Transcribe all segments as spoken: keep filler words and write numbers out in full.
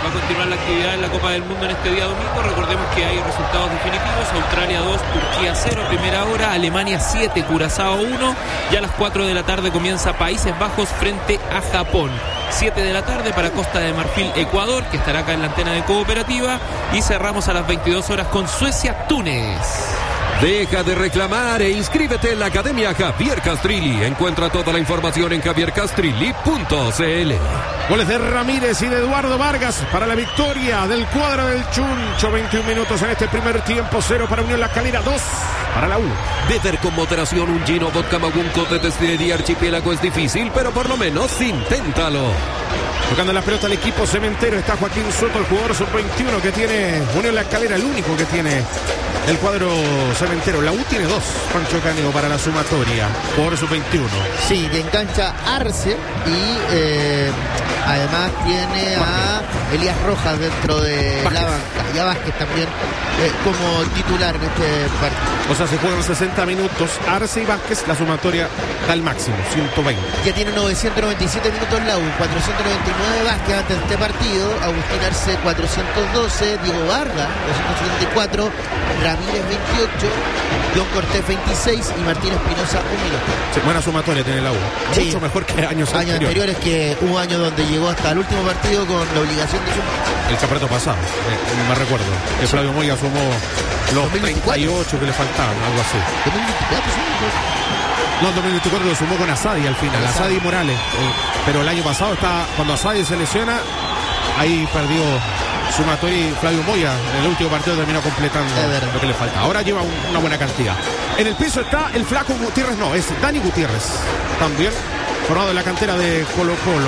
va a continuar la actividad en la Copa del Mundo en este día domingo. Recordemos que hay resultados definitivos: Australia dos, Turquía cero, primera hora, Alemania siete, Curazao uno. Ya a las cuatro de la tarde comienza Países Bajos frente a Japón. siete de la tarde para Costa de Marfil, Ecuador, que estará acá en la antena de Cooperativa. Y cerramos a las veintidós horas con Suecia, Túnez. Deja de reclamar e inscríbete en la Academia Javier Castrilli. Encuentra toda la información en javier castrilli punto c l. Goles de Ramírez y de Eduardo Vargas para la victoria del cuadro del Chuncho. veintiún minutos en este primer tiempo. Cero para Unión La Calera, dos para la U. Beber con moderación un gin o vodka Magunco de Destilería Archipiélago es difícil, pero por lo menos inténtalo. Tocando la pelota al equipo cementero está Joaquín Soto, el jugador sub veintiuno que tiene Unión La Calera, el único que tiene el cuadro cementero. La U tiene dos, Pancho Caneo, para la sumatoria, jugador sub veintiuno. Sí, de engancha Arce y eh, además tiene a Elías Rojas dentro de Vázquez. La banca, y a Vázquez también eh, como titular en este partido. O sea, se juegan sesenta minutos, Arce y Vázquez, la sumatoria da el máximo, ciento veinte. Ya tiene novecientos noventa y siete minutos la U, cuatrocientos noventa y nueve Vázquez antes de este partido, Agustín Arce cuatrocientos doce, Diego Vargas doscientos setenta y cuatro, Ramírez veintiocho, John Cortés veintiséis y Martín Espinosa un minuto. Sí, buena sumatoria tiene la U, sí, mucho mejor que años, años anteriores. anteriores. Que hubo años donde llegó hasta el último partido con la obligación de sumar. El campeonato pasado, eh, me recuerdo, que Flavio Moya sumó los treinta y ocho que le faltaban, algo así. dos mil veinticuatro, sí, no, en dos mil veinticuatro lo sumó con Asadi al final, Asadi y Morales. Eh, pero el año pasado, está cuando Asadi se lesiona, ahí perdió sumatoria y Flavio Moya en el último partido terminó completando lo que le falta. Ahora lleva un, una buena cantidad. En el piso está el flaco Gutiérrez, no, es Dani Gutiérrez, también formado en la cantera de Colo Colo.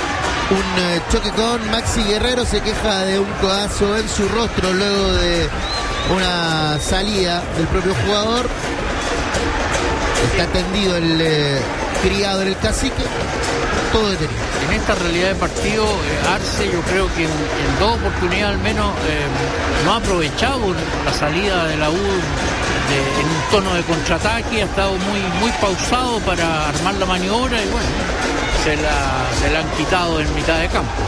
Un eh, choque con Maxi Guerrero, se queja de un codazo en su rostro luego de una salida del propio jugador. Está tendido el eh, criado en el cacique, todo detenido. En esta realidad de partido, eh, Arce yo creo que en, en dos oportunidades al menos eh, no ha aprovechado la salida de la U de, en un tono de contraataque, ha estado muy, muy pausado para armar la maniobra y bueno, se la, se la han quitado en mitad de campo.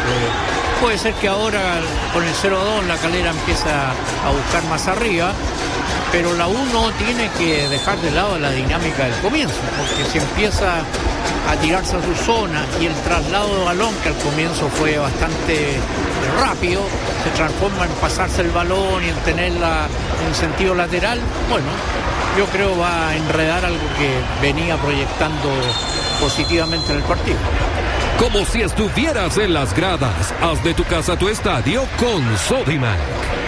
Eh, puede ser que ahora con el cero dos La Calera empieza a buscar más arriba, pero la U no tiene que dejar de lado la dinámica del comienzo, porque si empieza a tirarse a su zona y el traslado de balón, que al comienzo fue bastante rápido, se transforma en pasarse el balón y en tenerla en sentido lateral, bueno, yo creo va a enredar algo que venía proyectando positivamente en el partido. Como si estuvieras en las gradas, haz de tu casa tu estadio con Sodimac.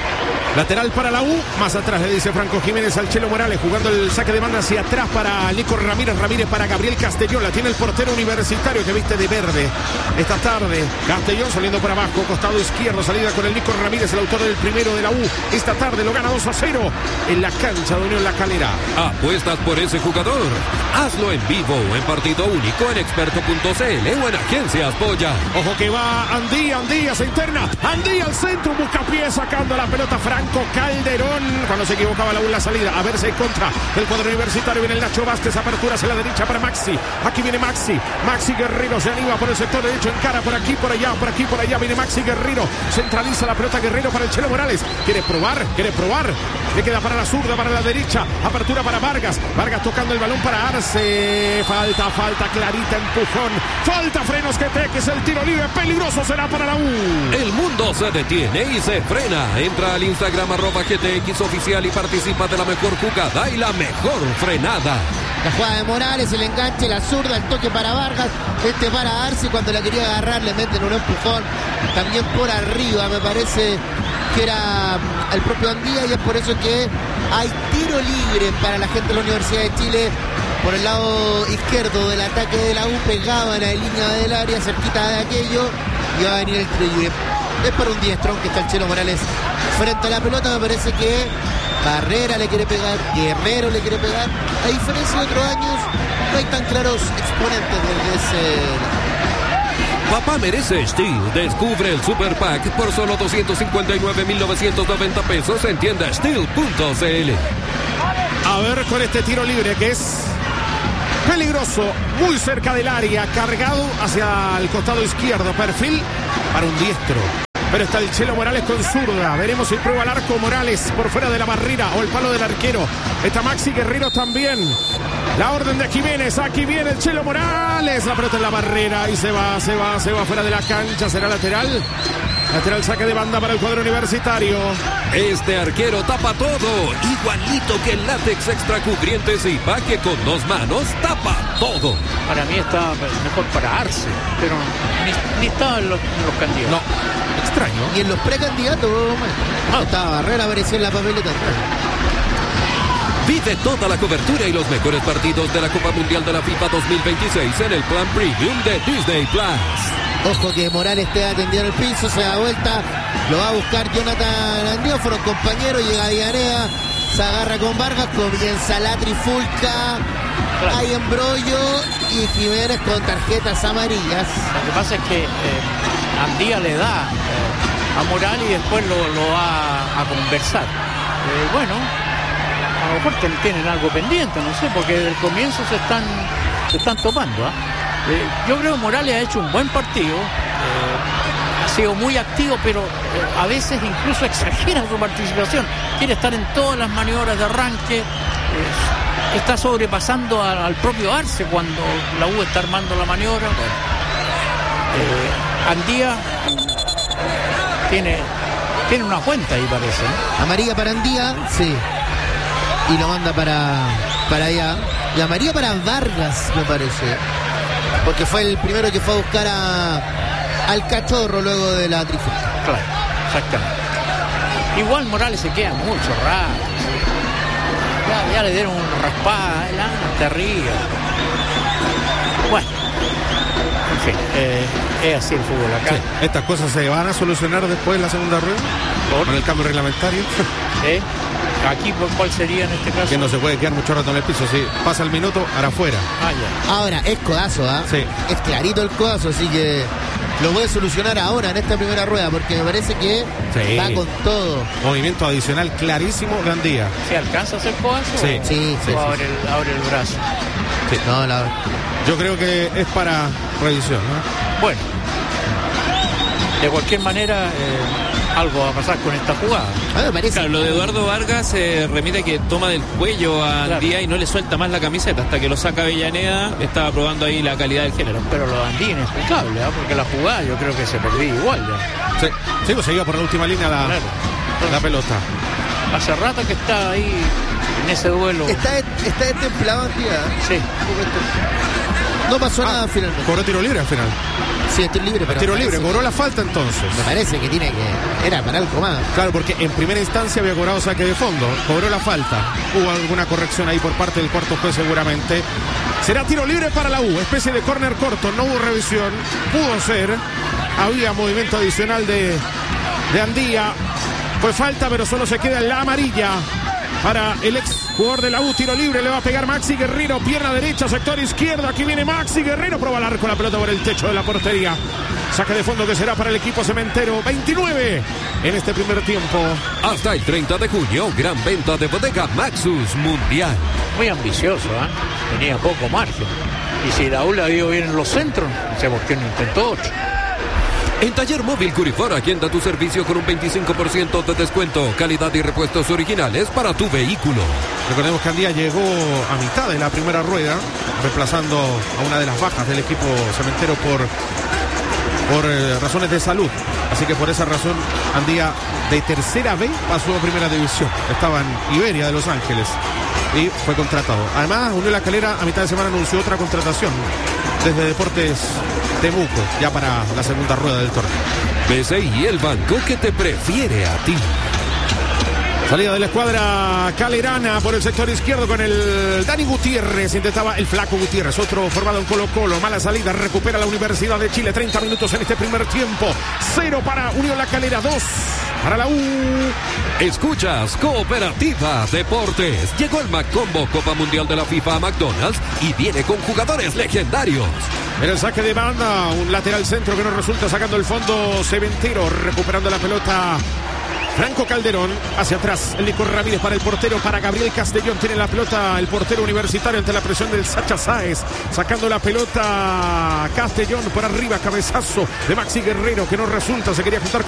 Lateral para la U, más atrás le dice Franco Jiménez al Chelo Morales, jugando el saque de banda hacia atrás para Nico Ramírez, Ramírez para Gabriel Castellón, la tiene el portero universitario que viste de verde esta tarde. Castellón saliendo por abajo, costado izquierdo, salida con el Nico Ramírez, el autor del primero de la U, esta tarde lo gana dos a cero en la cancha de Unión La Calera. ¿Apuestas por ese jugador? Hazlo en vivo o en partido único en experto punto c l o en Agencias Polla. Ojo que va Andí, Andí, se interna, Andí al centro, busca pie sacando la pelota Franco Calderón, cuando se equivocaba la U en la salida, a ver si hay contra el cuadro universitario, viene el Nacho Vázquez, apertura hacia la derecha para Maxi, aquí viene Maxi, Maxi Guerrero se anima por el sector derecho, encara por aquí, por allá, por aquí, por allá, viene Maxi Guerrero, centraliza la pelota Guerrero para el Chelo Morales, quiere probar, quiere probar, le queda para la zurda, para la derecha, apertura para Vargas, Vargas tocando el balón para Arce, falta, falta clarita, empujón, falta frenos que te, que es el tiro libre, peligroso será para la U. El mundo se detiene y se frena, entra al Instagram arroba G T X oficial y participa de la mejor jugada y la mejor frenada. La jugada de Morales, el enganche, la zurda, el toque para Vargas, este para Arce, cuando la quería agarrar le meten un empujón, también por arriba, me parece que era el propio Andía, y es por eso que hay tiro libre para la gente de la Universidad de Chile. Por el lado izquierdo del ataque de la U, pegaba en la línea del área, cerquita de aquello, y va a venir el tiro libre. Es para un diestrón que está el Chelo Morales frente a la pelota. Me parece que Barrera le quiere pegar, Guerrero le quiere pegar. A diferencia de otros años, no hay tan claros exponentes desde ese... Papá merece Steel. Descubre el Super Pack por solo doscientos cincuenta y nueve mil novecientos noventa pesos en tienda steel punto c l. A ver con este tiro libre que es peligroso, muy cerca del área, cargado hacia el costado izquierdo, perfil para un diestro. pero está el Chelo Morales con zurda. Veremos si prueba el arco Morales por fuera de la barrera o el palo del arquero. Está Maxi Guerrero también. La orden de Jiménez, aquí viene el Chelo Morales. La pelota en la barrera y se va, se va, se va fuera de la cancha. ¿Será lateral? Lateral, saque de banda para el cuadro universitario. Este arquero tapa todo, igualito que el látex extra cubrientes y pa' que con dos manos tapa todo. Para mí está mejor para Arce, pero ni, ni estaba en los, en los candidatos. No, extraño. Y en los precandidatos, Ah. estaba Barrera, apareció en la papeleta. Vive toda la cobertura y los mejores partidos de la Copa Mundial de la FIFA dos mil veintiséis en el plan premium de Disney Plus. Ojo que Morales esté atendido en el piso, se da vuelta, lo va a buscar Jonathan Andía, fueron compañeros, llega Villaneda, se agarra con Vargas, comienza la trifulca, Claro. hay embrollo y Jiménez con tarjetas amarillas. Lo que pasa es que eh, Andía le da eh, a Morales y después lo, lo va a conversar. Eh, bueno, a lo mejor ten- tienen algo pendiente, no sé, porque desde el comienzo se están, se están topando. ¿ah? Eh, yo creo que Morales ha hecho un buen partido, eh, ha sido muy activo, pero eh, a veces incluso exagera su participación. Quiere estar en todas las maniobras de arranque, eh, está sobrepasando a- al propio Arce cuando la U está armando la maniobra. Bueno, eh, Andía tiene, tiene una cuenta ahí, parece, ¿no? Amarilla para Andía, sí. Y lo manda para, para allá. Y amarilla para Vargas, me parece. Porque fue el primero que fue a buscar a, al cachorro luego de la trifulca. Claro, exactamente. Igual Morales se queda mucho rato. Ya, ya le dieron un raspada, ya hasta arriba. Bueno, en fin, eh, es así el fútbol acá. Sí, estas cosas se van a solucionar después de la segunda rueda ¿Por? con el cambio reglamentario. ¿Eh? Aquí, ¿por cuál sería en este caso? Que no se puede quedar mucho rato en el piso. Si pasa el minuto, hará afuera. Ah, ya. Ahora, es codazo, ¿ah? Sí. Es clarito el codazo, así que lo puede solucionar ahora en esta primera rueda, porque me parece que Sí. va con todo. Movimiento adicional clarísimo de Andía. ¿Se alcanza a hacer codazo? Sí. o- Sí, sí, o sí. abre, el, abre el brazo. No, la... Yo creo que es para revisión, ¿no? Bueno, de cualquier manera, eh, algo va a pasar con esta jugada. A mí me parece. Claro, lo de Eduardo Vargas se eh, remite a que toma del cuello a Claro. Andía y no le suelta más la camiseta hasta que lo saca Avellaneda. Estaba probando ahí la calidad del género. Pero lo de Andía inexplicable, ¿ah? Porque la jugada yo creo que se perdía igual ya. Sí, sí, pues se iba por la última línea la, Claro. la pelota. Hace rato que está ahí en ese duelo. Está, está destemplado Andía. Sí. No pasó Ah, nada finalmente. cobró tiro libre al final. Sí, estoy libre, pero Tiro me libre, parece- cobró la falta entonces. Me parece que tiene que... Era para algo más. Claro, porque en primera instancia había cobrado saque de fondo, cobró la falta. Hubo alguna corrección ahí por parte del cuarto juez seguramente. Será tiro libre para la U, especie de córner corto, no hubo revisión, pudo ser. Había movimiento adicional de, de Andía. Fue falta, pero solo se queda en la amarilla para el ex jugador de la U. Tiro libre, le va a pegar Maxi Guerrero, pierna derecha, sector izquierdo. Aquí viene Maxi Guerrero, prueba el arco, la pelota por el techo de la portería. Saque de fondo que será para el equipo cementero. veintinueve en este primer tiempo. Hasta el treinta de junio, gran venta de bodega Maxus Mundial. Muy ambicioso, ¿ah? Tenía poco margen. Y si la U le ha ido bien en los centros, no sé por qué no intentó otro. En Taller Móvil Curifor, agenda tu servicio con un veinticinco por ciento de descuento, calidad y repuestos originales para tu vehículo. Recordemos que Andía llegó a mitad de la primera rueda, reemplazando a una de las bajas del equipo cementero por, por eh, razones de salud. Así que por esa razón Andía de tercera B pasó a primera división. Estaba en Iberia de Los Ángeles y fue contratado. Además, Unión La Calera a mitad de semana anunció otra contratación desde Deportes Temuco, ya para la segunda rueda del torneo. B C I, el banco que te prefiere a ti. Salida de la escuadra calerana por el sector izquierdo con el Dani Gutiérrez. Intentaba el flaco Gutiérrez, otro formado en Colo Colo. Mala salida, recupera la Universidad de Chile. treinta minutos en este primer tiempo. Cero para Unión La Calera, dos para la U. Escuchas Cooperativa Deportes. Llegó el Macombo Copa Mundial de la FIFA a McDonald's y viene con jugadores legendarios. En el saque de banda, un lateral centro que no resulta, sacando el fondo Cementero, recuperando la pelota Franco Calderón, hacia atrás el Nico Ramírez para el portero, para Gabriel Castellón, tiene la pelota el portero universitario ante la presión del Sacha Sáez, sacando la pelota Castellón por arriba, cabezazo de Maxi Guerrero que no resulta, se quería juntar con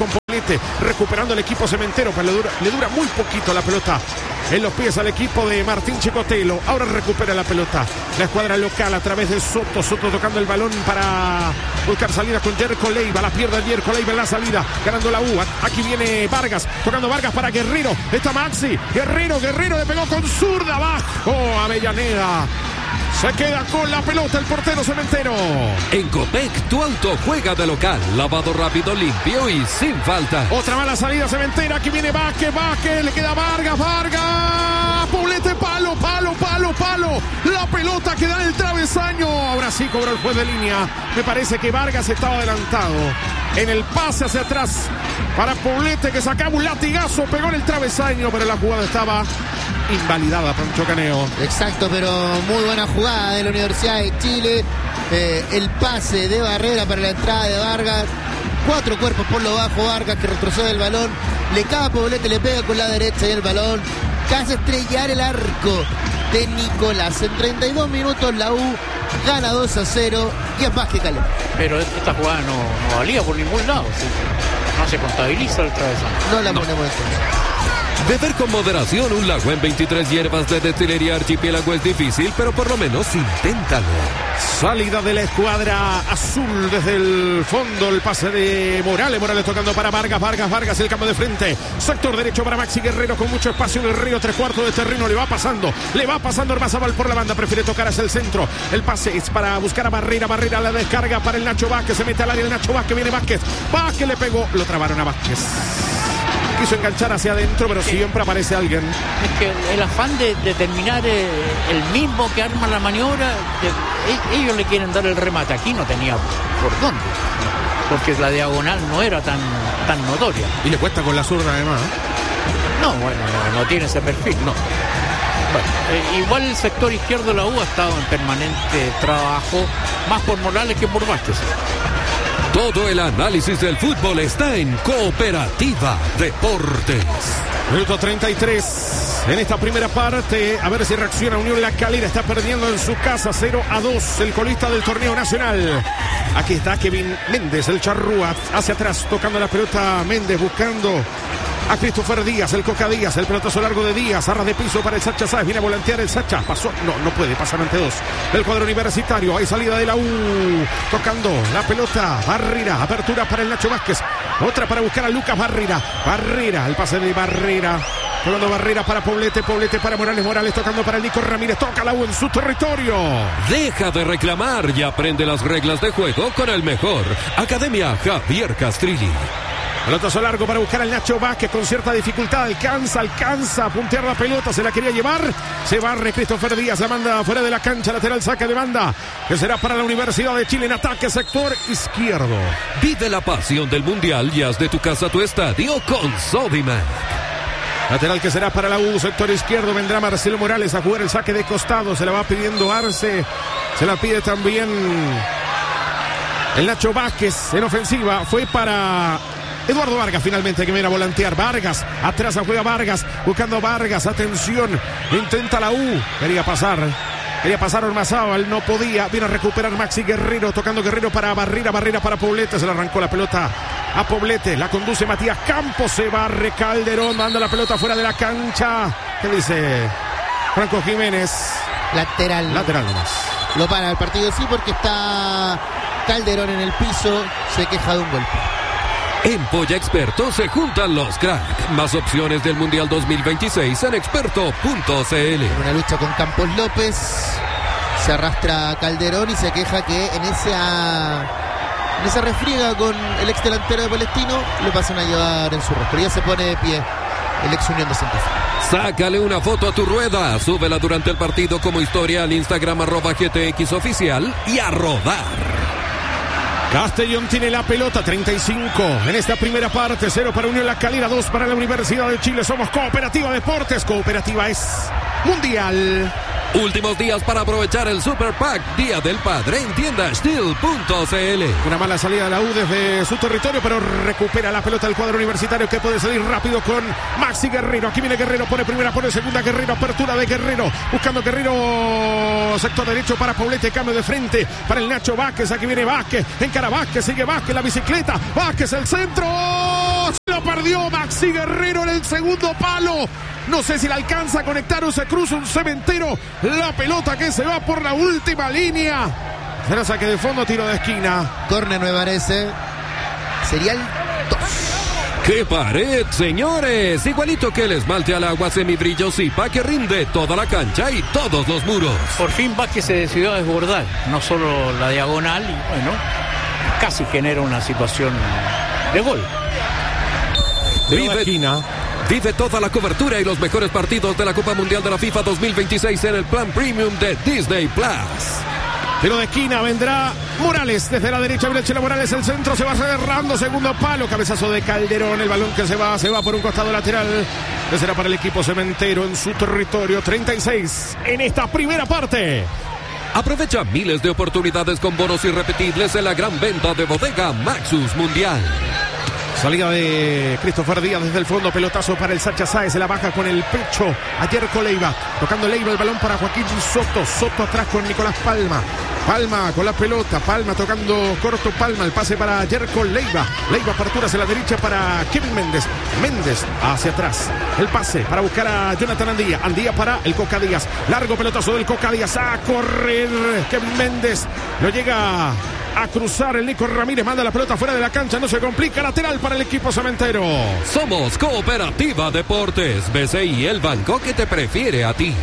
finalmente recuperando el equipo cementero, pero le dura, le dura muy poquito la pelota en los pies al equipo de Martín Chicotelo. Ahora recupera la pelota la escuadra local a través de Soto. Soto tocando el balón para buscar salida con Jerko Leiva. La pierde Jerko Leiva en la salida, ganando la U. Aquí viene Vargas, tocando Vargas para Guerrero. Está Maxi, Guerrero, Guerrero le pegó con zurda abajo. Avellaneda se queda con la pelota el portero cementero. En Copec, tu auto juega de local. Lavado rápido, limpio y sin falta. Otra mala salida cementera. Aquí viene Vázquez, Vázquez. Le queda Vargas, Vargas. Poblete, palo, palo, palo, palo. La pelota queda en el travesaño. Ahora sí cobró el juez de línea. Me parece que Vargas estaba adelantado en el pase hacia atrás para Poblete, que sacaba un latigazo, pegó en el travesaño, pero la jugada estaba invalidada, Pancho Caneo. Exacto, pero muy buena jugada de la Universidad de Chile. Eh, el pase de Barrera para la entrada de Vargas. Cuatro cuerpos por lo bajo, Vargas que retrocede el balón. Le cae a Poblete, le pega con la derecha y el balón casi estrellar el arco de Nicolás. En treinta y dos minutos la U gana dos a cero y es más que Caleb. Pero esta jugada no, no valía por ningún lado, ¿sí? No se contabiliza el travesaño. No la ponemos entonces. Beber con moderación un lago en veintitrés hierbas de destilería Archipiélago es difícil, pero por lo menos inténtalo. Salida de la escuadra azul desde el fondo, el pase de Morales, Morales tocando para Vargas, Vargas, Vargas, el cambio de frente, sector derecho para Maxi Guerrero con mucho espacio en el río, tres cuartos de terreno, le va pasando, le va pasando Ormazábal por la banda, prefiere tocar hacia el centro, el pase es para buscar a Barrera, Barrera la descarga para el Nacho Vázquez, se mete al área el Nacho Vázquez, viene Vázquez, Vázquez le pegó, lo trabaron a Vázquez. Quiso enganchar hacia adentro, pero siempre aparece alguien. Es que el afán de, de terminar eh, el mismo que arma la maniobra, de, ellos le quieren dar el remate. Aquí no tenía por dónde, porque la diagonal no era tan, tan notoria. Y le cuesta con la zurda además. No, bueno, no, no tiene ese perfil, no. Bueno, eh, igual el sector izquierdo de la U ha estado en permanente trabajo, más por Morales que por Vázquez. Todo el análisis del fútbol está en Cooperativa Deportes. Minuto treinta y tres en esta primera parte. A ver si reacciona Unión La Calera. Está perdiendo en su casa cero a dos el colista del torneo nacional. Aquí está Kevin Méndez, el charrúa. Hacia atrás, tocando la pelota Méndez, buscando a Christopher Díaz, el Coca Díaz, el pelotazo largo de Díaz, arras de piso para el Sacha Sáez, viene a volantear el Sacha, pasó, no, no puede pasar ante dos, el cuadro universitario, hay salida de la U, tocando la pelota, Barrera, apertura para el Nacho Vázquez, otra para buscar a Lucas Barrera, Barrera, el pase de Barrera, tocando Barrera para Poblete, Poblete para Morales, Morales tocando para el Nico Ramírez, toca la U en su territorio. Deja de reclamar y aprende las reglas de juego con el mejor, Academia Javier Castrilli. Pelotazo largo para buscar al Nacho Vázquez con cierta dificultad. Alcanza, alcanza a puntear la pelota. Se la quería llevar. Se barre Christopher Díaz. La manda fuera de la cancha. Lateral saque de banda. Que será para la Universidad de Chile en ataque sector izquierdo. Vive la pasión del Mundial y haz de tu casa tu estadio con Sodimac. Lateral que será para la U. Sector izquierdo. Vendrá Marcelo Morales a jugar el saque de costado. Se la va pidiendo Arce. Se la pide también el Nacho Vázquez en ofensiva. Fue para Eduardo Vargas finalmente, que viene a volantear. Vargas, atrás juega Vargas, buscando Vargas, atención, intenta la U, quería pasar, quería pasar Ormazábal, no podía, viene a recuperar Maxi Guerrero, tocando Guerrero para Barrera, Barrera para Poblete, se le arrancó la pelota a Poblete, la conduce Matías Campos, se barre Calderón, manda la pelota fuera de la cancha. ¿Qué dice Franco Jiménez? Lateral. Lateral nomás. Lo para el partido, sí, porque está Calderón en el piso, se queja de un golpe. En Polla Experto se juntan los crack. Más opciones del Mundial dos mil veintiséis en experto punto c l. Una lucha con Campos López. Se arrastra Calderón y se queja que en esa, en esa refriega con el ex delantero de Palestino lo pasan a llevar en su rostro. Ya se pone de pie el ex Unión de Santa Fe. Sácale una foto a tu rueda. Súbela durante el partido como historia al Instagram arroba G T X oficial y a rodar. Castellón tiene la pelota, treinta y cinco en esta primera parte, cero para Unión La Calera, dos para la Universidad de Chile. Somos Cooperativa Deportes, Cooperativa es Mundial. Últimos días para aprovechar el Super Pack Día del Padre en tienda steel punto c l. Una mala salida de la U desde su territorio, pero recupera la pelota el cuadro universitario, que puede salir rápido con Maxi Guerrero. Aquí viene Guerrero, pone primera, pone segunda, Guerrero, apertura de Guerrero, buscando Guerrero, sector derecho para Poblete, cambio de frente para el Nacho Vázquez. Aquí viene Vázquez, encara Vázquez, sigue Vázquez, la bicicleta, Vázquez, el centro, La perdió Maxi Guerrero en el segundo palo. No sé si la alcanza a conectar o se cruza un cementero. La pelota que se va por la última línea. Será saque de fondo, tiro de esquina. Córner me parece. Sería el dos. ¡Qué pared, señores! Igualito que el esmalte al agua semibrillo Zipa que rinde toda la cancha y todos los muros. Por fin Vázquez se decidió a desbordar, no solo la diagonal, y bueno, casi genera una situación de gol. Vive, esquina. vive toda la cobertura y los mejores partidos de la Copa Mundial de la FIFA dos mil veintiséis en el plan premium de Disney Plus. Tiro de esquina, vendrá Morales desde la derecha, Chela Morales, el centro se va cerrando, segundo palo, cabezazo de Calderón, el balón que se va, se va por un costado lateral, que será para el equipo cementero en su territorio. Treinta y seis en esta primera parte. Aprovecha miles de oportunidades con bonos irrepetibles en la gran venta de Bodega Maxus Mundial. Salida de Christopher Díaz desde el fondo, pelotazo para el Sacha Sáez, se la baja con el pecho a Jerko Leiva, tocando Leiva el balón para Joaquín Soto, Soto atrás con Nicolás Palma, Palma con la pelota, Palma tocando corto, Palma, el pase para Jerko Leiva, Leiva apertura hacia la derecha para Kevin Méndez, Méndez hacia atrás, el pase para buscar a Jonathan Andía, Andía para el Coca Díaz, largo pelotazo del Coca Díaz, a correr Kevin Méndez, no llega a cruzar el Nico Ramírez, manda la pelota fuera de la cancha, no se complica, lateral para el equipo cementero. Somos Cooperativa Deportes, B C I, el banco que te prefiere a ti.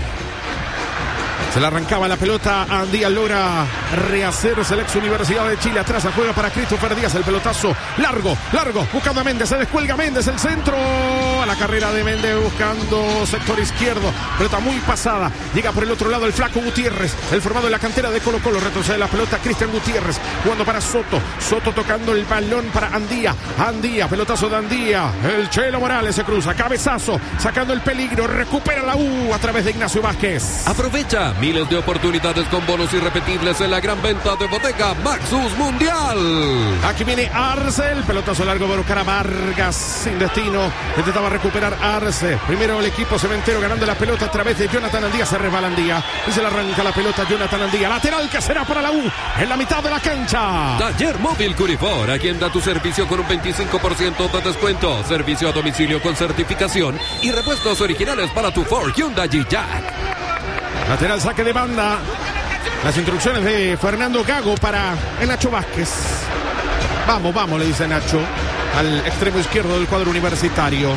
Se le arrancaba la pelota, Andía logra rehacerse el ex Universidad de Chile, atrás juega para Christopher Díaz, el pelotazo largo, largo, buscando a Méndez, se descuelga Méndez, el centro, a la carrera de Méndez buscando sector izquierdo, pelota muy pasada, llega por el otro lado el flaco Gutiérrez, el formado en la cantera de Colo Colo, retrocede la pelota Cristian Gutiérrez, jugando para Soto, Soto tocando el balón para Andía, Andía, pelotazo de Andía, el Chelo Morales se cruza, cabezazo, sacando el peligro, recupera la U a través de Ignacio Vázquez. Aprovecha miles de oportunidades con bonos irrepetibles en la gran venta de Bodega Maxus Mundial. Aquí viene Arce, el pelotazo largo para buscar a Vargas, sin destino, intentaba recuperar Arce, primero el equipo cementero ganando la pelota a través de Jonathan Andía, se resbala Andía y se le arranca la pelota a Jonathan Andía, lateral que será para la U en la mitad de la cancha. Taller Móvil Curifor, a quien da tu servicio con un veinticinco por ciento de descuento, servicio a domicilio con certificación y repuestos originales para tu Ford, Hyundai y Jack. Lateral saque de banda. Las instrucciones de Fernando Gago para el Nacho Vázquez. Vamos, vamos, le dice Nacho al extremo izquierdo del cuadro universitario.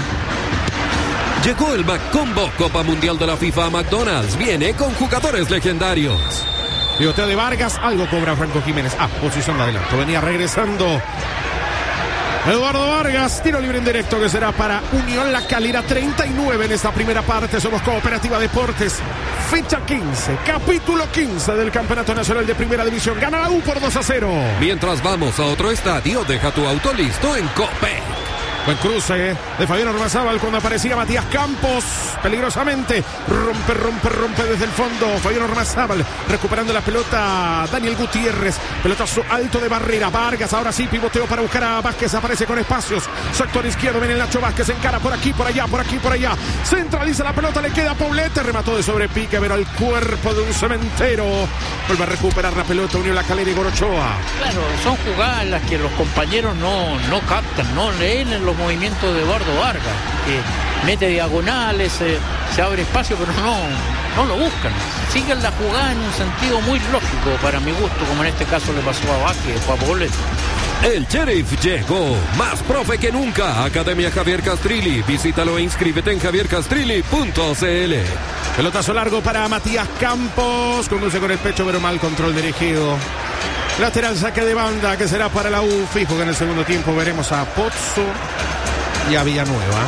Llegó el McCombo Copa Mundial de la FIFA a McDonald's. Viene con jugadores legendarios. Pivoteo de Vargas, algo cobra Franco Jiménez. Ah, posición de adelanto. Venía regresando Eduardo Vargas, tiro libre en directo que será para Unión La Calera. Treinta y nueve en esta primera parte. Somos Cooperativa Deportes, fecha quince, capítulo quince del Campeonato Nacional de Primera División. Gana la U por dos a cero. Mientras vamos a otro estadio, deja tu auto listo en Copec. Buen cruce de Fabián Ormazábal cuando aparecía Matías Campos. Peligrosamente. Rompe, rompe, rompe desde el fondo. Fabián Ormazábal recuperando la pelota. Daniel Gutiérrez. Pelotazo alto de Barrera. Vargas ahora sí pivoteo para buscar a Vázquez. Aparece con espacios. Sector izquierdo. Viene el Nacho Vázquez. Encara por aquí, por allá, por aquí, por allá. Centraliza la pelota. Le queda a Paulete. Remató de sobrepique. Pero al cuerpo de un cementero. Vuelve a recuperar la pelota. Unión La Calera y Gorochoa. Claro, son jugadas en las que los compañeros no, no captan, no leen en los movimientos de Eduardo Vargas, que mete diagonales, se, se abre espacio, pero no, no lo buscan. Siguen la jugada en un sentido muy lógico para mi gusto, como en este caso le pasó a Vázquez o a Poblete. El Sheriff llegó, más profe que nunca. Academia Javier Castrilli. Visítalo e inscríbete en javier castrilli punto c l. Pelotazo largo para Matías Campos. Conduce con el pecho, pero mal control dirigido. Lateral saque de banda que será para la U. Fijo que en el segundo tiempo veremos a Pozzo y a Villanueva.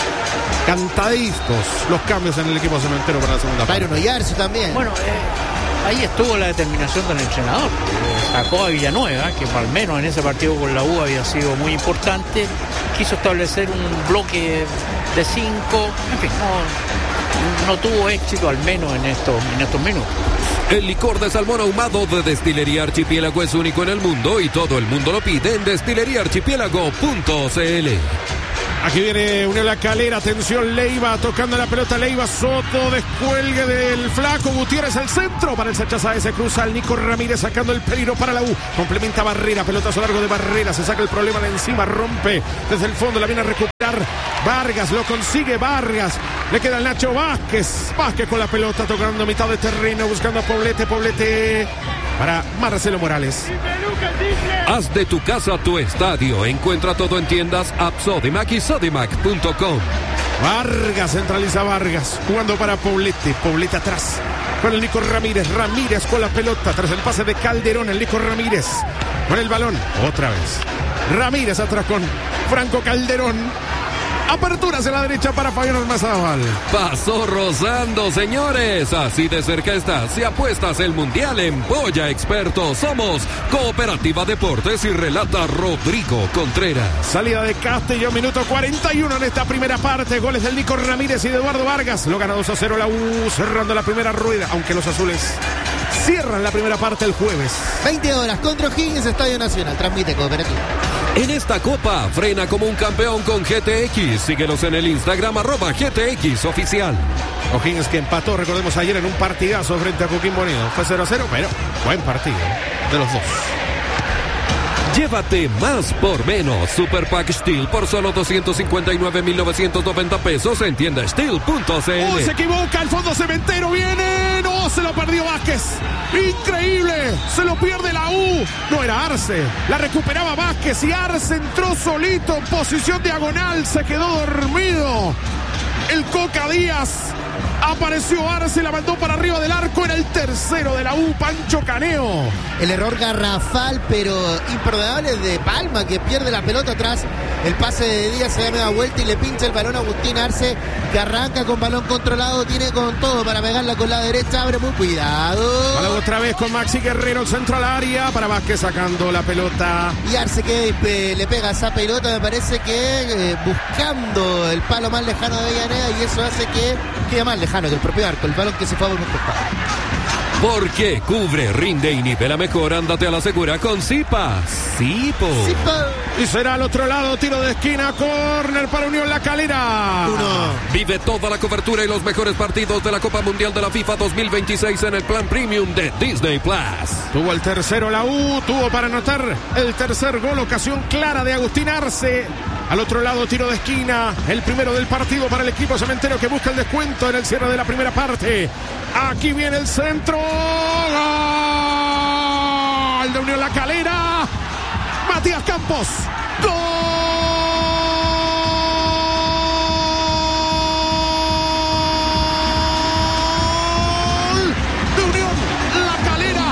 Cantaditos los cambios en el equipo cementero para la segunda parte. Byron Oyarzo también. Bueno, eh, ahí estuvo la determinación del entrenador. Sacó a Villanueva, que al menos en ese partido con la U había sido muy importante. Quiso establecer un bloque de cinco. En fin, no, no tuvo éxito al menos en estos, en estos minutos. El licor de salmón ahumado de Destilería Archipiélago es único en el mundo y todo el mundo lo pide en destilería archipiélago punto c l. Aquí viene Unión La Calera, atención Leiva, tocando la pelota Leiva, Soto, descuelgue del flaco Gutiérrez, el centro para el Sacha Sáez, se cruza al Nico Ramírez sacando el peligro para la U, complementa Barrera, pelotazo largo de Barrera, se saca el problema de encima, rompe desde el fondo, la viene a recuperar. Vargas, lo consigue Vargas. Le queda el Nacho Vázquez. Vázquez con la pelota tocando mitad de terreno, buscando a Poblete. Poblete para Marcelo Morales. Haz de tu casa tu estadio. Encuentra todo en tiendas App Sodimac y Sodimac punto com. Vargas, centraliza Vargas, jugando para Poblete. Poblete atrás con el Nico Ramírez. Ramírez con la pelota tras el pase de Calderón. El Nico Ramírez con el balón. Otra vez Ramírez atrás con Franco Calderón. Aperturas en la derecha para Fabián Ormazábal. Pasó rozando, señores. Así de cerca está. Si apuestas el mundial en Boya Experto, somos Cooperativa Deportes y relata Rodrigo Contreras. Salida de Castillo, minuto cuarenta y uno en esta primera parte. Goles del Nico Ramírez y de Eduardo Vargas. Lo gana dos a cero la U, cerrando la primera rueda. Aunque los azules cierran la primera parte el jueves. veinte horas contra O'Higgins, Estadio Nacional. Transmite Cooperativa. En esta copa, frena como un campeón con G T X. Síguelos en el Instagram, arroba G T X oficial. O'Higgins que empató, recordemos, ayer en un partidazo frente a Coquimbo Unido. Fue cero a cero, pero buen partido de los dos. Llévate más por menos. Super Pack Steel por solo doscientos cincuenta y nueve mil novecientos noventa pesos en tienda steel punto c l. ¡Oh, se equivoca! El fondo cementero viene. ¡No! Se lo perdió Vázquez. ¡Increíble! Se lo pierde la U. No era Arce. La recuperaba Vázquez y Arce entró solito en posición diagonal. Se quedó dormido. El Coca Díaz. Apareció Arce, la mandó para arriba del arco. Era el tercero de la U, Pancho Caneo. El error garrafal, pero imperdonable de Palma, que pierde la pelota atrás. El pase de Díaz se da media vuelta y le pincha el balón a Agustín Arce, que arranca con balón controlado. Tiene con todo para pegarla con la derecha. Abre muy cuidado. Balón otra vez con Maxi Guerrero, el centro al área. Para Vázquez sacando la pelota. Y Arce que eh, le pega esa pelota, me parece que eh, buscando el palo más lejano de Avellaneda. Y eso hace que quede más lejano que el propio arco. El balón que se fue por un costado. Porque cubre, rinde y nivela mejor. Ándate a la segura con Zipa. Zipo. Zipa. Y será al otro lado, tiro de esquina, córner para Unión La Calera. Uno. Vive toda la cobertura y los mejores partidos de la Copa Mundial de la FIFA dos mil veintiséis en el plan premium de Disney Plus. Tuvo el tercero la U, tuvo para anotar el tercer gol, ocasión clara de Agustín Arce. Al otro lado, tiro de esquina, el primero del partido para el equipo cementero que busca el descuento en el cierre de la primera parte. Aquí viene el centro. Gol de Unión La Calera. Matías Campos. Gol de Unión La Calera.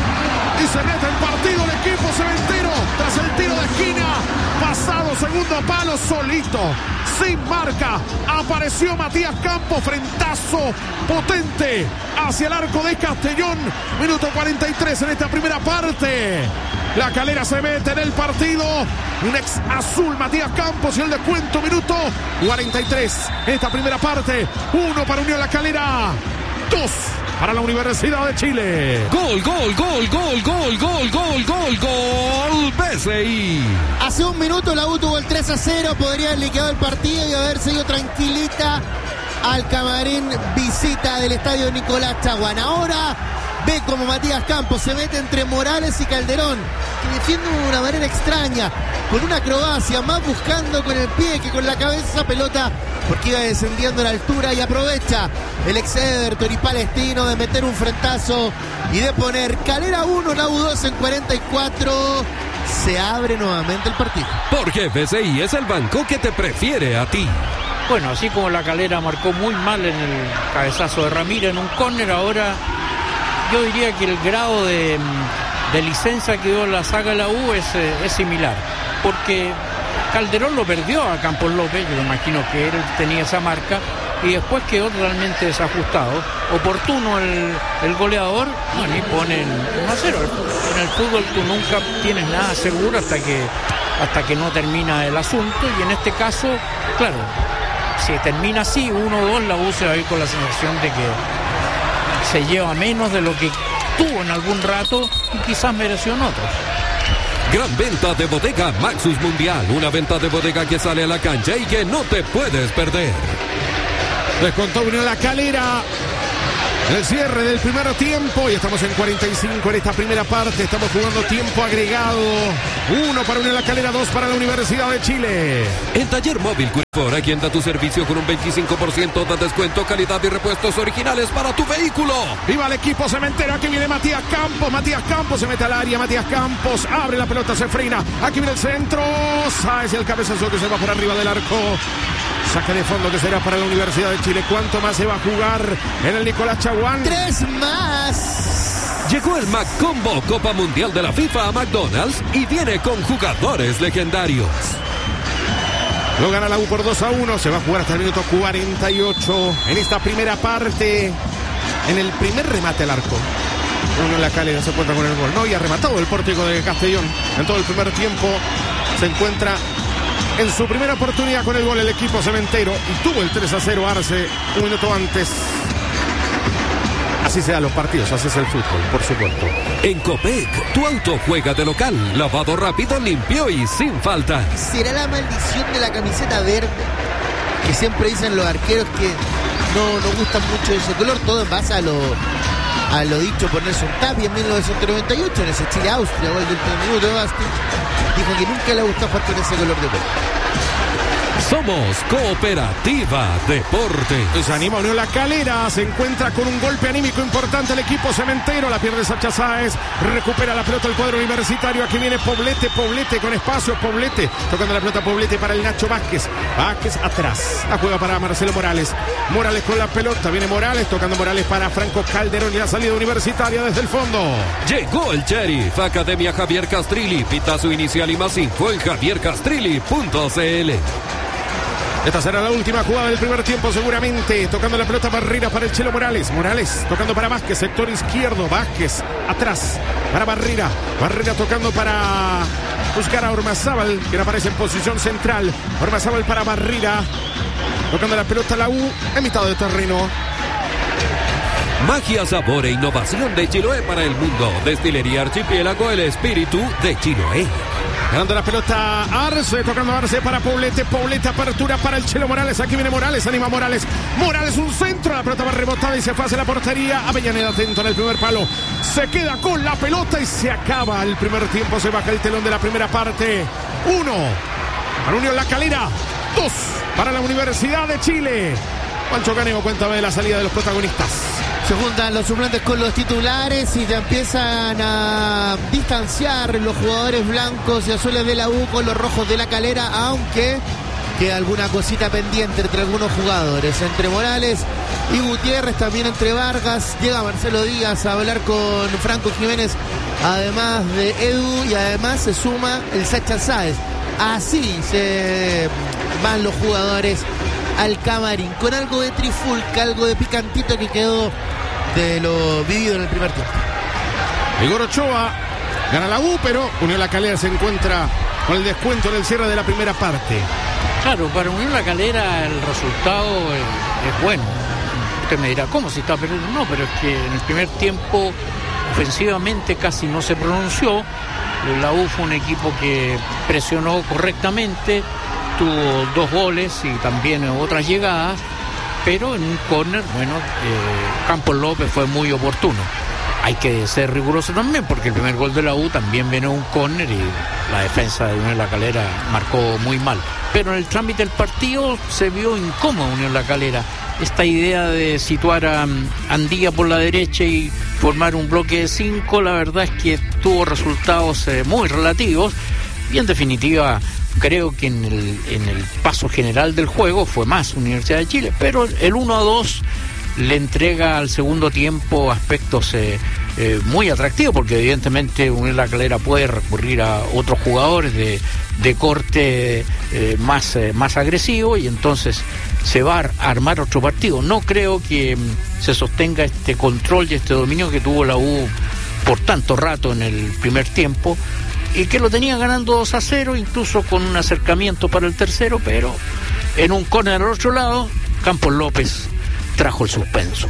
Y se mete en partido el equipo cementero tras el tiro de esquina. Pasado segundo palo, solito, sin marca, apareció Matías Campos, frentazo potente hacia el arco de Castellón. Minuto cuarenta y tres en esta primera parte. La Calera se mete en el partido. Un ex azul, Matías Campos, y el descuento, minuto cuarenta y tres en esta primera parte. Uno para Unión La Calera, dos para la Universidad de Chile. Gol, gol, gol, gol, gol, gol, gol, gol, gol, B C I. Hace un minuto la U tuvo el tres a cero, podría haber liquidado el partido y haberse ido tranquilita al camarín visita del estadio Nicolás Chaguán. Ahora ve como Matías Campos se mete entre Morales y Calderón, que defiende de una manera extraña, con una acrobacia, más buscando con el pie que con la cabeza esa pelota, porque iba descendiendo a la altura, y aprovecha el ex Everton y palestino de meter un frentazo y de poner Calera uno, la U dos en cuarenta y cuatro. Se abre nuevamente el partido. Porque B C I es el banco que te prefiere a ti. Bueno, así como la Calera marcó muy mal en el cabezazo de Ramírez en un córner, ahora yo diría que el grado de, de licencia que dio la saga de la U es, es similar, porque Calderón lo perdió a Campos López, yo me imagino que él tenía esa marca, y después quedó totalmente desajustado. Oportuno el, el goleador, bueno, y pone el uno a cero. En el fútbol tú nunca tienes nada seguro hasta que, hasta que no termina el asunto, y en este caso, claro, si termina así, uno dos, la U se va a ir con la sensación de que se lleva menos de lo que tuvo en algún rato y quizás mereció en otros. Gran venta de bodega Maxus Mundial, una venta de bodega que sale a la cancha y que no te puedes perder. Descontó Unión La Calera. El cierre del primer tiempo y estamos en cuarenta y cinco en esta primera parte. Estamos jugando tiempo agregado. Uno para Unión La Calera, dos para la Universidad de Chile. En Taller Móvil Cuifor, aquí anda tu servicio con un veinticinco por ciento de descuento, calidad y repuestos originales para tu vehículo. Viva el equipo cementero. Aquí viene Matías Campos. Matías Campos se mete al área. Matías Campos abre la pelota, se frena. Aquí viene el centro. Sáez el cabezazo que se va por arriba del arco. Saque de fondo que será para la Universidad de Chile. ¿Cuánto más se va a jugar en el Nicolás Chaguán? Tres más. Llegó el McCombo Copa Mundial de la FIFA a McDonald's y viene con jugadores legendarios. Lo gana la U por dos a uno. Se va a jugar hasta el minuto cuarenta y ocho en esta primera parte. En el primer remate al arco, Unión La Calera se encuentra con el gol. No había rematado el pórtico de Castellón en todo el primer tiempo. Se encuentra en su primera oportunidad con el gol el equipo cementero y tuvo el tres a cero Arce un minuto antes. Así se dan los partidos, así es el fútbol, por supuesto. En Copec, tu auto juega de local, lavado rápido, limpio y sin falta. ¿Será la maldición de la camiseta verde? Que siempre dicen los arqueros que no nos gusta mucho ese color, todo en base a lo, a lo dicho por Nelson Tapia en mil novecientos noventa y ocho, en ese Chile-Austria, gol del último minuto de Basti. Dijo que nunca le gustó jugar con ese color de pelo. Somos Cooperativa Deporte. Se anima Unión La Calera, se encuentra con un golpe anímico importante el equipo cementero, la pierde Sacha Sáez, recupera la pelota el cuadro universitario, aquí viene Poblete, Poblete con espacio, Poblete, tocando la pelota Poblete para el Nacho Vázquez, Vázquez atrás, la juega para Marcelo Morales, Morales con la pelota, viene Morales, tocando Morales para Franco Calderón y la salida universitaria desde el fondo. Llegó el Sheriff, Academia Javier Castrilli, pitazo inicial y más info en javier castrilli punto c l. Esta será la última jugada del primer tiempo seguramente. Tocando la pelota Barrera para el Chelo Morales. Morales tocando para Vázquez, sector izquierdo. Vázquez atrás para Barrera. Barrera tocando para buscar a Ormazábal, quien aparece en posición central. Ormazábal para Barrera. Tocando la pelota la U en mitad de terreno. Magia, sabor e innovación de Chiloé para el mundo. Destilería Archipiélago, el espíritu de Chiloé. Ganando la pelota Arce, tocando Arce para Poblete, Poblete apertura para el Chelo Morales, aquí viene Morales, anima Morales, Morales un centro, la pelota va rebotada y se fue hacia la portería, Avellaneda atento en el primer palo, se queda con la pelota y se acaba el primer tiempo, se baja el telón de la primera parte, uno para Unión La Calera, dos para la Universidad de Chile. Pancho Caneo, cuéntame de la salida de los protagonistas. Se juntan los suplentes con los titulares y se empiezan a distanciar los jugadores blancos y azules de la U con los rojos de La Calera, aunque queda alguna cosita pendiente entre algunos jugadores, entre Morales y Gutiérrez, también entre Vargas. Llega Marcelo Díaz a hablar con Franco Jiménez, además de Edu, y además se suma el Sacha Sáez. Así se van los jugadores al camarín, con algo de trifulca, algo de picantito que quedó de lo vivido en el primer tiempo. Igor Ochoa gana la U, pero Unión La Calera se encuentra con el descuento en el cierre de la primera parte. Claro, para Unión La Calera el resultado es, es bueno. Usted me dirá, ¿cómo se está perdiendo? No, pero es que en el primer tiempo ofensivamente casi no se pronunció. La U fue un equipo que presionó correctamente, tuvo dos goles y también otras llegadas, pero en un córner, bueno, eh, Campos López fue muy oportuno. Hay que ser riguroso también, porque el primer gol de la U también viene un córner y la defensa de Unión La Calera marcó muy mal. Pero en el trámite del partido se vio incómodo Unión La Calera. Esta idea de situar a Andía por la derecha y formar un bloque de cinco, la verdad es que tuvo resultados eh, muy relativos y en definitiva creo que en el, en el paso general del juego fue más Universidad de Chile, pero el uno a dos le entrega al segundo tiempo aspectos eh, eh, muy atractivos, porque evidentemente Unión La Calera puede recurrir a otros jugadores de, de corte eh, más, eh, más agresivo, y entonces se va a armar otro partido. No creo que mm, se sostenga este control y este dominio que tuvo la U por tanto rato en el primer tiempo, y que lo tenía ganando dos a cero, incluso con un acercamiento para el tercero, pero en un córner al otro lado, Campos López trajo el suspenso.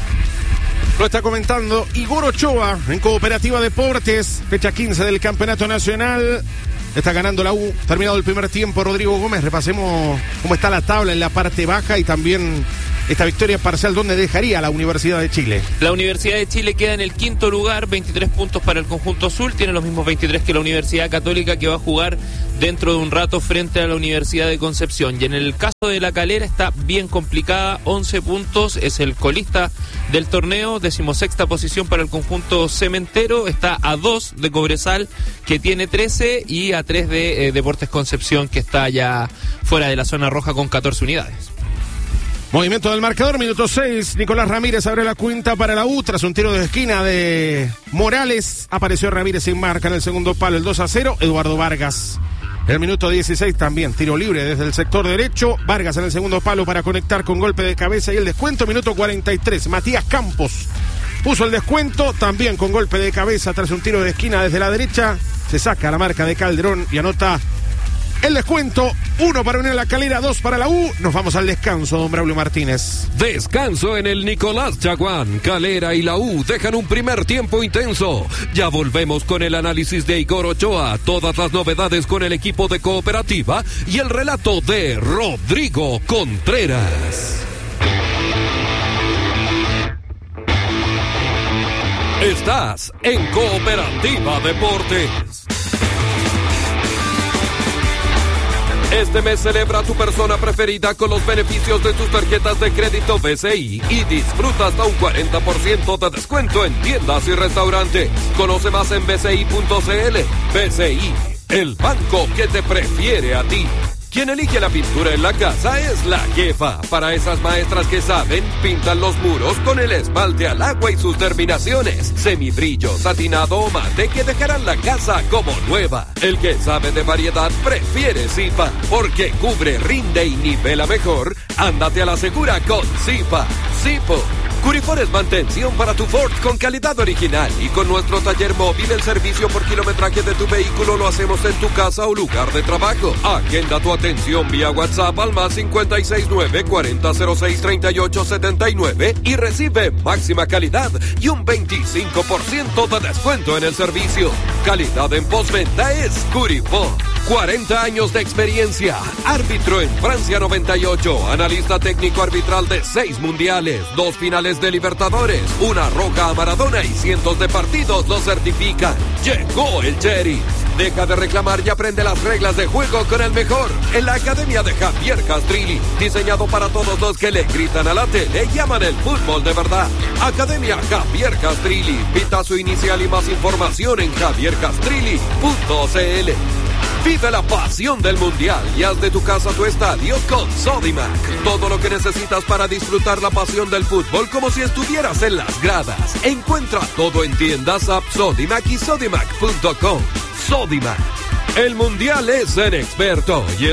Lo está comentando Igor Ochoa en Cooperativa Deportes, fecha quince del Campeonato Nacional. Está ganando la U, terminado el primer tiempo. Rodrigo Gómez, repasemos cómo está la tabla en la parte baja y también esta victoria parcial, ¿dónde dejaría a la Universidad de Chile? La Universidad de Chile queda en el quinto lugar, veintitrés puntos para el conjunto azul, tiene los mismos veintitrés que la Universidad Católica, que va a jugar dentro de un rato frente a la Universidad de Concepción. Y en el caso de La Calera está bien complicada, once puntos, es el colista del torneo, decimosexta posición para el conjunto cementero, está a dos de Cobresal, que tiene trece, y a tres de eh, Deportes Concepción, que está ya fuera de la zona roja con catorce unidades. Movimiento del marcador, minuto seis. Nicolás Ramírez abre la cuenta para la U tras un tiro de esquina de Morales. Apareció Ramírez sin marca en el segundo palo, el dos a cero. Eduardo Vargas. El minuto dieciséis también, tiro libre desde el sector derecho. Vargas en el segundo palo para conectar con golpe de cabeza y el descuento. Minuto cuarenta y tres. Matías Campos puso el descuento también con golpe de cabeza tras un tiro de esquina desde la derecha. Se saca la marca de Calderón y anota el descuento. Uno para Unión La Calera, dos para la U. Nos vamos al descanso, don Braulio Martínez. Descanso en el Nicolás Chaguán. Calera y la U dejan un primer tiempo intenso. Ya volvemos con el análisis de Igor Ochoa, todas las novedades con el equipo de Cooperativa y el relato de Rodrigo Contreras. Estás en Cooperativa Deportes. Este mes celebra a tu persona preferida con los beneficios de tus tarjetas de crédito B C I y disfruta hasta un cuarenta por ciento de descuento en tiendas y restaurantes. Conoce más en b c i punto c l. B C I, el banco que te prefiere a ti. Quien elige la pintura en la casa es la jefa. Para esas maestras que saben, pintan los muros con el esmalte al agua y sus terminaciones. Semibrillo, satinado o mate que dejarán la casa como nueva. El que sabe de variedad prefiere Zipa, porque cubre, rinde y nivela mejor. Ándate a la segura con Zipa. Zipo. Curifor mantención para tu Ford con calidad original, y con nuestro taller móvil el servicio por kilometraje de tu vehículo lo hacemos en tu casa o lugar de trabajo. Agenda tu atención vía WhatsApp al más cincuenta y seis nueve, cuarenta cero seis, treinta y ocho setenta y nueve y recibe máxima calidad y un veinticinco por ciento de descuento en el servicio. Calidad en postventa es Curifor. cuarenta años de experiencia. Árbitro en Francia noventa y ocho. Analista técnico arbitral de seis mundiales, dos finales de Libertadores, una roja a Maradona y cientos de partidos lo certifican. Llegó el Cherry. Deja de reclamar y aprende las reglas de juego con el mejor en la Academia de Javier Castrilli. Diseñado para todos los que le gritan a la tele y aman el fútbol de verdad. Academia Javier Castrilli. Pita su inicial y más información en javier castrilli punto c l. Vive la pasión del Mundial y haz de tu casa tu estadio con Sodimac. Todo lo que necesitas para disfrutar la pasión del fútbol como si estuvieras en las gradas. Encuentra todo en tiendas App Sodimac y sodimac punto com. Sodimac. El Mundial es en experto y